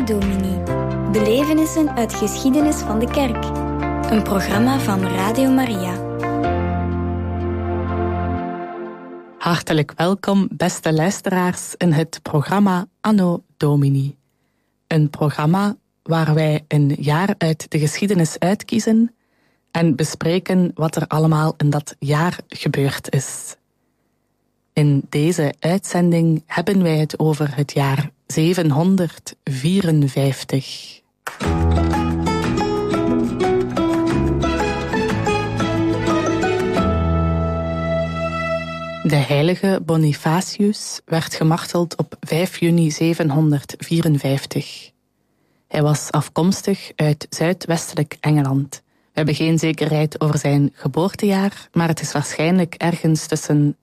Anno Domini. Belevenissen uit de geschiedenis van de kerk. Een programma van Radio Maria. Hartelijk welkom, beste luisteraars, in het programma Anno Domini. Een programma waar wij een jaar uit de geschiedenis uitkiezen en bespreken wat er allemaal in dat jaar gebeurd is. In deze uitzending hebben wij het over het jaar 754. De heilige Bonifacius werd gemarteld op 5 juni 754. Hij was afkomstig uit zuidwestelijk Engeland. We hebben geen zekerheid over zijn geboortejaar, maar het is waarschijnlijk ergens tussen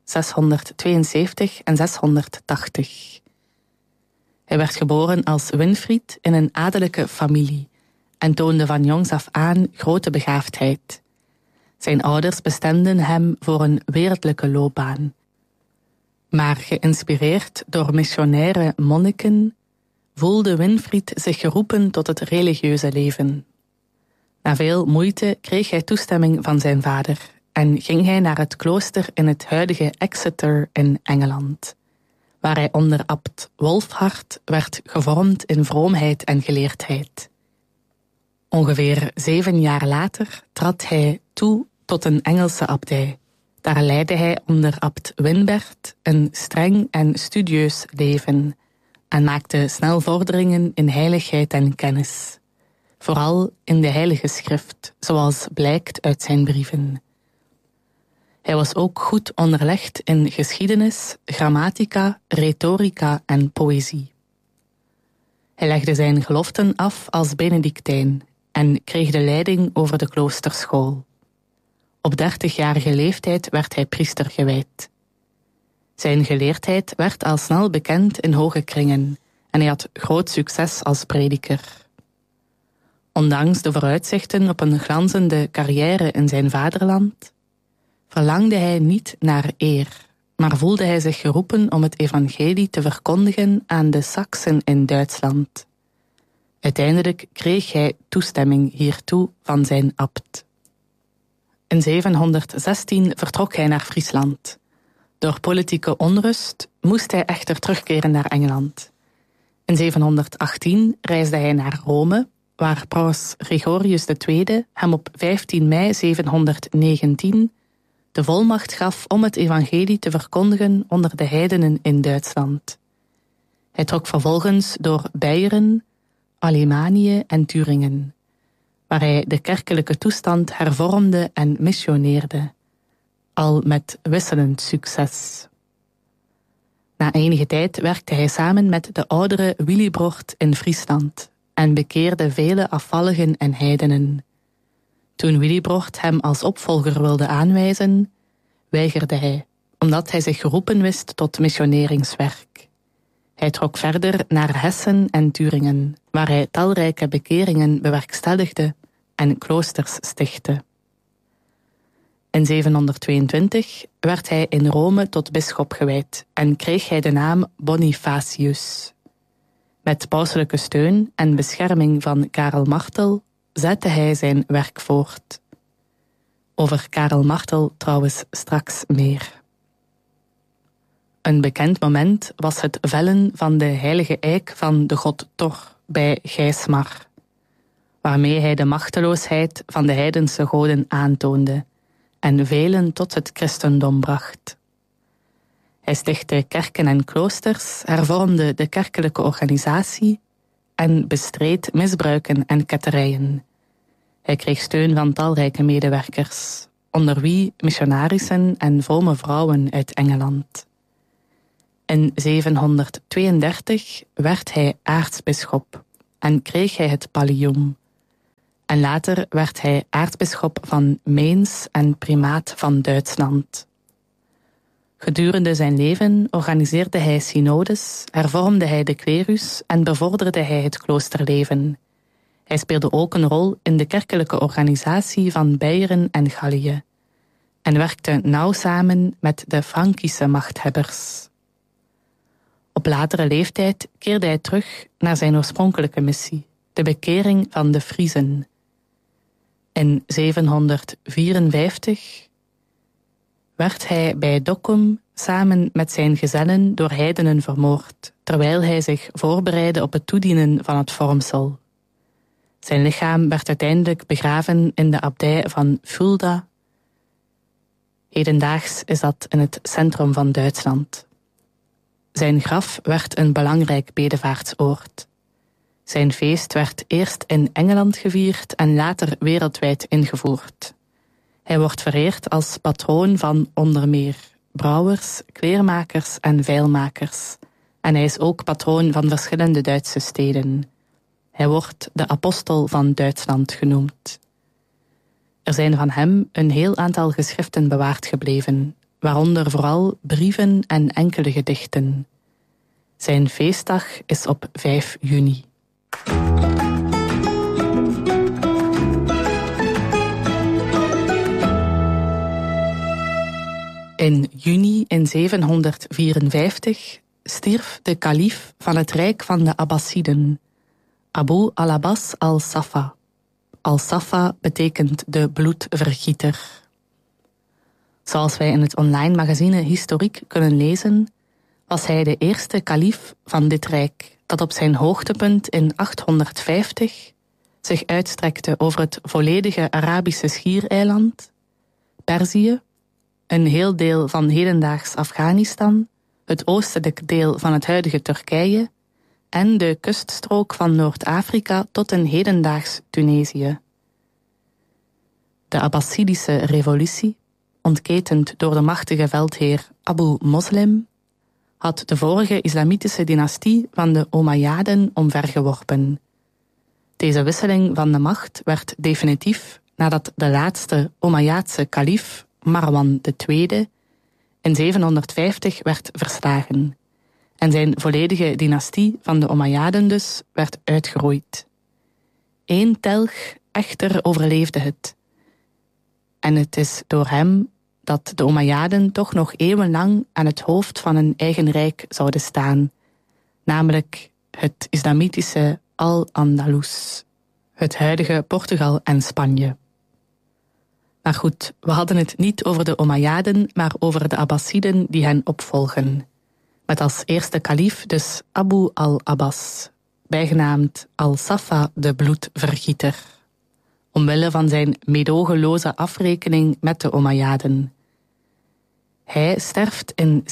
672 en 680. Hij werd geboren als Winfried in een adellijke familie en toonde van jongs af aan grote begaafdheid. Zijn ouders bestemden hem voor een wereldlijke loopbaan. Maar geïnspireerd door missionaire monniken voelde Winfried zich geroepen tot het religieuze leven. Na veel moeite kreeg hij toestemming van zijn vader en ging hij naar het klooster in het huidige Exeter in Engeland, waar hij onder abt Wolfhart werd gevormd in vroomheid en geleerdheid. Ongeveer 7 jaar later trad hij toe tot een Engelse abdij. Daar leidde hij onder abt Winbert een streng en studieus leven en maakte snel vorderingen in heiligheid en kennis. Vooral in de Heilige Schrift, zoals blijkt uit zijn brieven. Hij was ook goed onderlegd in geschiedenis, grammatica, retorica en poëzie. Hij legde zijn geloften af als Benedictijn en kreeg de leiding over de kloosterschool. Op 30-jarige leeftijd werd hij priester gewijd. Zijn geleerdheid werd al snel bekend in hoge kringen en hij had groot succes als prediker. Ondanks de vooruitzichten op een glanzende carrière in zijn vaderland, verlangde hij niet naar eer, maar voelde hij zich geroepen om het evangelie te verkondigen aan de Saksen in Duitsland. Uiteindelijk kreeg hij toestemming hiertoe van zijn abt. In 716 vertrok hij naar Friesland. Door politieke onrust moest hij echter terugkeren naar Engeland. In 718 reisde hij naar Rome, waar paus Gregorius II hem op 15 mei 719 de volmacht gaf om het evangelie te verkondigen onder de heidenen in Duitsland. Hij trok vervolgens door Beieren, Alemanië en Turingen, waar hij de kerkelijke toestand hervormde en missioneerde, al met wisselend succes. Na enige tijd werkte hij samen met de oudere Willibrord in Friesland en bekeerde vele afvalligen en heidenen. Toen Willibrord hem als opvolger wilde aanwijzen, weigerde hij, omdat hij zich geroepen wist tot missioneringswerk. Hij trok verder naar Hessen en Turingen, waar hij talrijke bekeringen bewerkstelligde en kloosters stichtte. In 722 werd hij in Rome tot bisschop gewijd en kreeg hij de naam Bonifacius. Met pauselijke steun en bescherming van Karel Martel zette hij zijn werk voort. Over Karel Martel trouwens straks meer. Een bekend moment was het vellen van de heilige eik van de god Thor bij Geismar, waarmee hij de machteloosheid van de heidense goden aantoonde en velen tot het christendom bracht. Hij stichtte kerken en kloosters, hervormde de kerkelijke organisatie en bestreed misbruiken en ketterijen. Hij kreeg steun van talrijke medewerkers, onder wie missionarissen en vrome vrouwen uit Engeland. In 732 werd hij aartsbisschop en kreeg hij het pallium. En later werd hij aartsbisschop van Mainz en primaat van Duitsland. Gedurende zijn leven organiseerde hij synodes, hervormde hij de klerus en bevorderde hij het kloosterleven. Hij speelde ook een rol in de kerkelijke organisatie van Beieren en Gallië en werkte nauw samen met de Frankische machthebbers. Op latere leeftijd keerde hij terug naar zijn oorspronkelijke missie, de bekering van de Friezen. In 754 werd hij bij Dokkum samen met zijn gezellen door heidenen vermoord, terwijl hij zich voorbereidde op het toedienen van het vormsel. Zijn lichaam werd uiteindelijk begraven in de abdij van Fulda. Hedendaags is dat in het centrum van Duitsland. Zijn graf werd een belangrijk bedevaartsoord. Zijn feest werd eerst in Engeland gevierd en later wereldwijd ingevoerd. Hij wordt vereerd als patroon van onder meer brouwers, kleermakers en veilmakers. En hij is ook patroon van verschillende Duitse steden. Hij wordt de apostel van Duitsland genoemd. Er zijn van hem een heel aantal geschriften bewaard gebleven, waaronder vooral brieven en enkele gedichten. Zijn feestdag is op 5 juni. In juni in 754 stierf de kalief van het rijk van de Abbasiden, Abu al-Abbas al-Safa. Al-Safa betekent de bloedvergieter. Zoals wij in het online magazine Historiek kunnen lezen, was hij de eerste kalief van dit rijk dat op zijn hoogtepunt in 850 zich uitstrekte over het volledige Arabische schiereiland, Perzië, een heel deel van hedendaags Afghanistan, het oostelijk deel van het huidige Turkije en de kuststrook van Noord-Afrika tot in hedendaags Tunesië. De Abbasidische revolutie, ontketend door de machtige veldheer Abu Muslim, had de vorige islamitische dynastie van de Omayyaden omvergeworpen. Deze wisseling van de macht werd definitief nadat de laatste Omayyaadse kalief, Marwan II, in 750 werd verslagen en zijn volledige dynastie van de Omayyaden dus werd uitgeroeid. 1 telg echter overleefde het. En het is door hem dat de Omayyaden toch nog eeuwenlang aan het hoofd van een eigen rijk zouden staan, namelijk het islamitische Al-Andalus, het huidige Portugal en Spanje. Maar goed, we hadden het niet over de Omayyaden, maar over de Abbasiden die hen opvolgen. Met als eerste kalief dus Abu al-Abbas, bijgenaamd al-Safa de bloedvergieter, omwille van zijn meedogenloze afrekening met de Omayyaden. Hij sterft in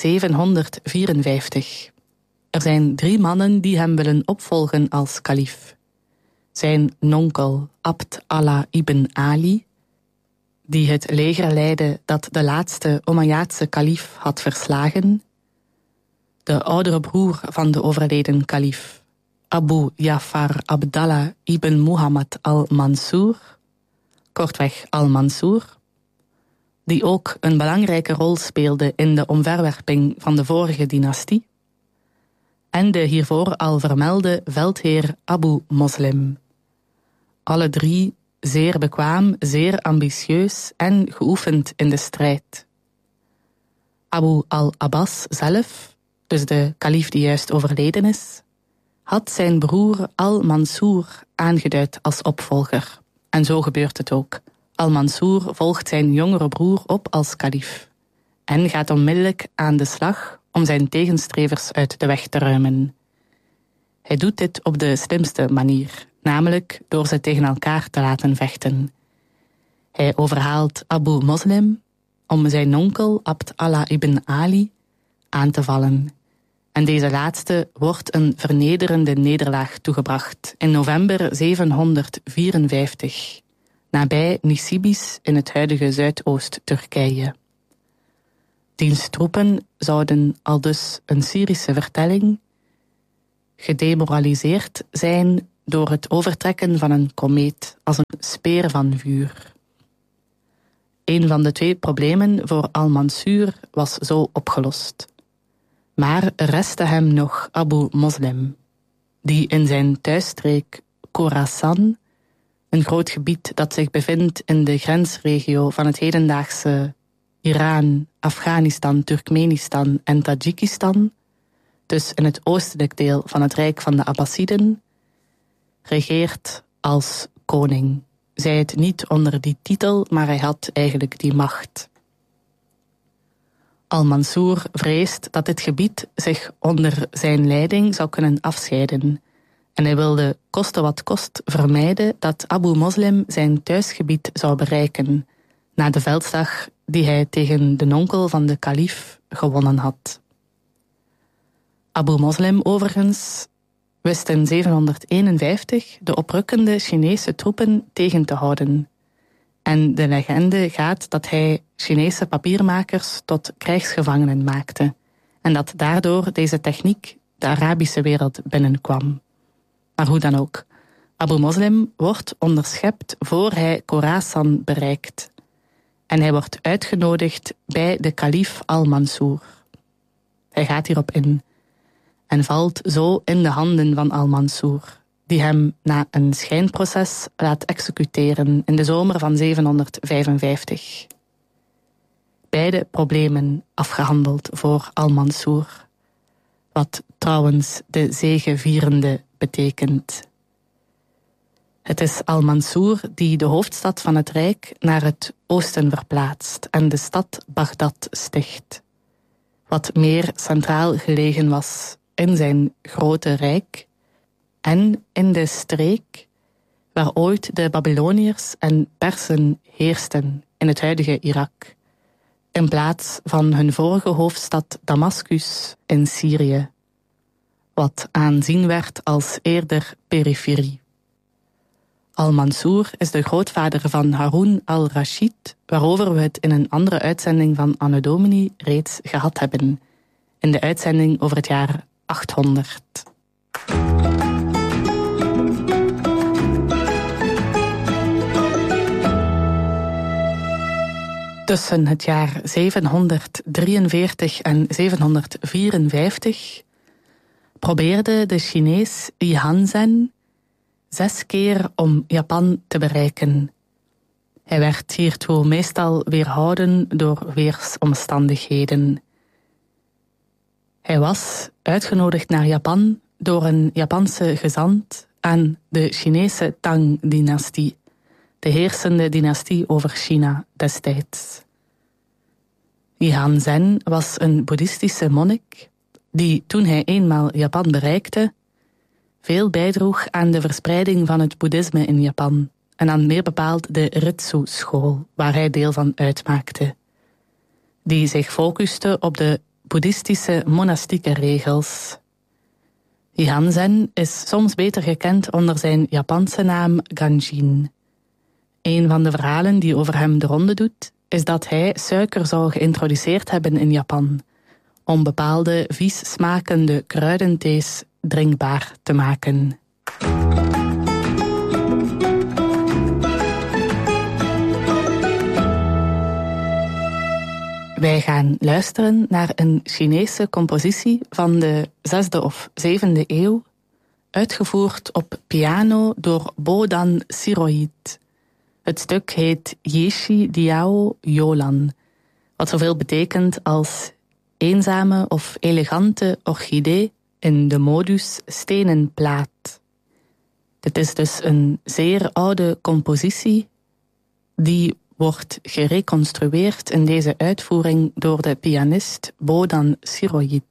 754. Er zijn 3 mannen die hem willen opvolgen als kalief. Zijn nonkel Abd Allah ibn Ali, die het leger leidde dat de laatste Omayyaadse kalief had verslagen, de oudere broer van de overleden kalief, Abu Ja'far Abdallah ibn Muhammad al-Mansur, kortweg al-Mansur, die ook een belangrijke rol speelde in de omverwerping van de vorige dynastie, en de hiervoor al vermelde veldheer Abu Muslim. Alle 3 zeer bekwaam, zeer ambitieus en geoefend in de strijd. Abu al-Abbas zelf, dus de kalief die juist overleden is, had zijn broer al-Mansur aangeduid als opvolger. En zo gebeurt het ook. Al-Mansur volgt zijn jongere broer op als kalief en gaat onmiddellijk aan de slag om zijn tegenstrevers uit de weg te ruimen. Hij doet dit op de slimste manier, namelijk door ze tegen elkaar te laten vechten. Hij overhaalt Abu Muslim om zijn onkel Abd Allah ibn Ali aan te vallen. En deze laatste wordt een vernederende nederlaag toegebracht in november 754, nabij Nisibis in het huidige Zuidoost-Turkije. Diens troepen zouden aldus een Syrische vertelling gedemoraliseerd zijn door het overtrekken van een komeet als een speer van vuur. Een van de 2 problemen voor al-Mansur was zo opgelost. Maar er restte hem nog Abu Muslim, die in zijn thuisstreek Khorasan, een groot gebied dat zich bevindt in de grensregio van het hedendaagse Iran, Afghanistan, Turkmenistan en Tajikistan, dus in het oostelijk deel van het rijk van de Abbasiden, regeert als koning. Zij het niet onder die titel, maar hij had eigenlijk die macht. Al-Mansur vreest dat dit gebied zich onder zijn leiding zou kunnen afscheiden. En hij wilde koste wat kost vermijden dat Abu Moslim zijn thuisgebied zou bereiken, na de veldslag die hij tegen de onkel van de kalif gewonnen had. Abu Moslim overigens wist in 751 de oprukkende Chinese troepen tegen te houden. En de legende gaat dat hij Chinese papiermakers tot krijgsgevangenen maakte en dat daardoor deze techniek de Arabische wereld binnenkwam. Maar hoe dan ook, Abu Moslim wordt onderschept voor hij Khorasan bereikt. En hij wordt uitgenodigd bij de kalif Al-Mansur. Hij gaat hierop in en valt zo in de handen van Al-Mansur, die hem na een schijnproces laat executeren in de zomer van 755. Beide problemen afgehandeld voor Al-Mansur, wat trouwens de zegevierende betekent. Het is Al-Mansur die de hoofdstad van het Rijk naar het oosten verplaatst en de stad Bagdad sticht, wat meer centraal gelegen was in zijn grote rijk en in de streek waar ooit de Babyloniërs en Persen heersten in het huidige Irak, in plaats van hun vorige hoofdstad Damascus in Syrië, wat aanzien werd als eerder periferie. Al-Mansur is de grootvader van Harun al-Rashid, waarover we het in een andere uitzending van Anno Domini reeds gehad hebben, in de uitzending over het jaar 800. Tussen het jaar 743 en 754 probeerde de Chinees Yi Hanzhen 6 keer om Japan te bereiken. Hij werd hiertoe meestal weerhouden door weersomstandigheden. Hij was uitgenodigd naar Japan door een Japanse gezant aan de Chinese Tang-dynastie, de heersende dynastie over China destijds. Yi Hanzhen was een boeddhistische monnik die, toen hij eenmaal Japan bereikte, veel bijdroeg aan de verspreiding van het boeddhisme in Japan en aan meer bepaald de Ritsu-school, waar hij deel van uitmaakte, die zich focuste op de boeddhistische monastieke regels. Yi Hanzhen is soms beter gekend onder zijn Japanse naam Ganjin. Een van de verhalen die over hem de ronde doet, is dat hij suiker zou geïntroduceerd hebben in Japan, om bepaalde vies smakende kruidenthees drinkbaar te maken. Wij gaan luisteren naar een Chinese compositie van de 6e of 7e eeuw, uitgevoerd op piano door Bodan Siroyit. Het stuk heet Yeshi Diao Yolan, wat zoveel betekent als eenzame of elegante orchidee in de modus stenen plaat. Dit is dus een zeer oude compositie die wordt gereconstrueerd in deze uitvoering door de pianist Bodan Siroyit.